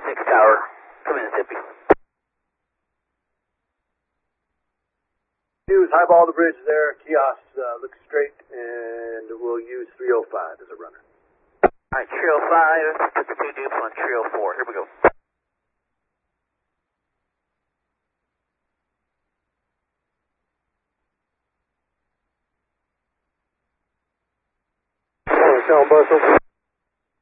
6 tower, come in Zippy. Use highball the bridge there, kiosks look straight, and we'll use 305 as a runner. Alright, Trio 5, put the 2 dupes on Trio 4, here we go. Morning, Sean Bushel.